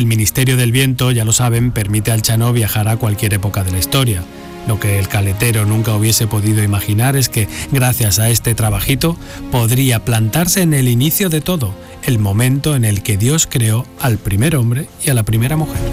El Ministerio del Viento, ya lo saben, permite al Chanó viajar a cualquier época de la historia. Lo que el caletero nunca hubiese podido imaginar es que, gracias a este trabajito, podría plantarse en el inicio de todo, el momento en el que Dios creó al primer hombre y a la primera mujer.